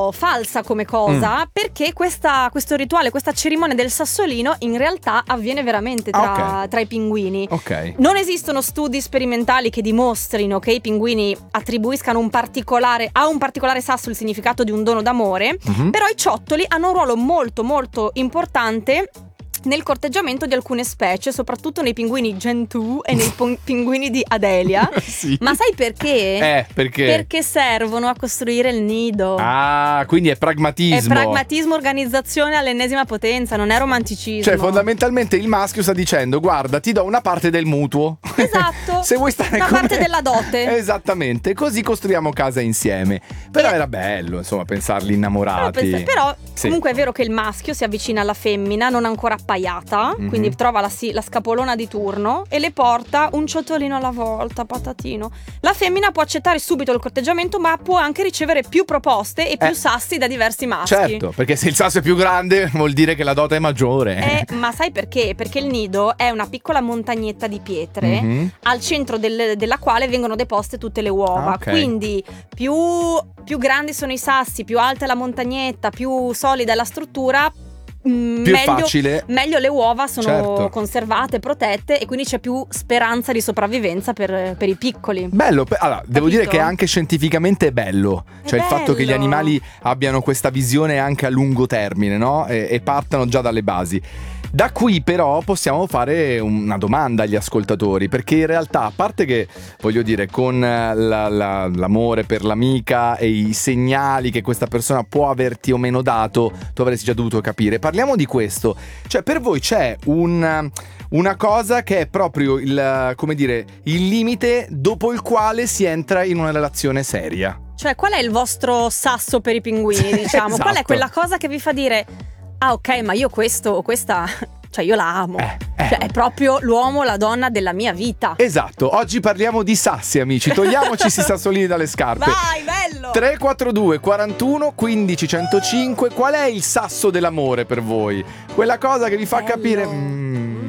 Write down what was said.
po' falsa come cosa, perché questo rituale, questa cerimonia del sassolino in realtà avviene veramente tra i pinguini. Ok. Non esistono studi sperimentali che dimostrino che i pinguini attribuiscano a un particolare sasso il significato di un dono d'amore, però i ciottoli hanno un ruolo molto molto importante nel corteggiamento di alcune specie, soprattutto nei pinguini Gentoo e nei pinguini di Adelia. Sì. Ma sai perché? Perché? Perché servono a costruire il nido. Ah, quindi è pragmatismo. È pragmatismo, organizzazione all'ennesima potenza, non è romanticismo. Cioè, fondamentalmente il maschio sta dicendo: guarda, ti do una parte del mutuo. Esatto. Se vuoi stare una con parte me. della dote. Esattamente, così costruiamo casa insieme. Però era bello, insomma, pensarli innamorati. Però sì. Comunque è vero che il maschio si avvicina alla femmina non ancora appaiata, quindi trova la scapolona di turno e le porta un ciotolino alla volta, patatino. La femmina può accettare subito il corteggiamento, ma può anche ricevere più proposte e più sassi da diversi maschi. Certo, perché se il sasso è più grande vuol dire che la dote è maggiore. Ma sai perché? Perché il nido è una piccola montagnetta di pietre al centro della quale vengono deposte tutte le uova. Quindi più grandi sono i sassi, più alta è la montagnetta, più solida è la struttura, meglio le uova sono conservate, protette, e quindi c'è più speranza di sopravvivenza per i piccoli. Bello, allora devo dire che anche scientificamente è bello, cioè il fatto che gli animali abbiano questa visione anche a lungo termine, no? E partano già dalle basi. Da qui però possiamo fare una domanda agli ascoltatori, perché in realtà, a parte che, voglio dire, con l'amore per l'amica e i segnali che questa persona può averti o meno dato, tu avresti già dovuto capire. Parliamo di questo, cioè per voi c'è una cosa che è proprio il limite dopo il quale si entra in una relazione seria. Cioè, qual è il vostro sasso per i pinguini, diciamo? Esatto. Qual è quella cosa che vi fa dire: ah, ok, ma io questo o questa, cioè io la amo. Cioè è proprio l'uomo, la donna della mia vita. Esatto, oggi parliamo di sassi, amici. Togliamoci sti sassolini dalle scarpe. Vai, bello! 342 41 15 105. Qual è il sasso dell'amore per voi? Quella cosa che vi fa capire